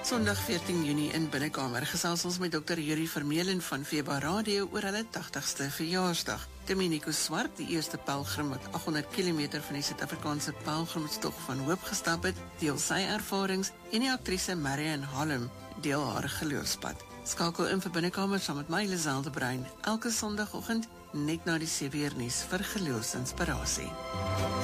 Sondag 14 Junie in Binnekamer gesels ons met Dr. Yuri Vermeulen van Veba Radio oor hulle 80ste verjaarsdag. Dominico Swart, die eerste pelgrim wat 800 km van die Suid-Afrikaanse pelgrimstog van Hoop gestap het, deel sy ervarings en die aktrise Marian Hallam deel haar geloofspad. Skakel in vir Binnekamer saam met my Liselde Bruin elke Sondagoggend net na die 7uur nuus vir geloofsinspirasie.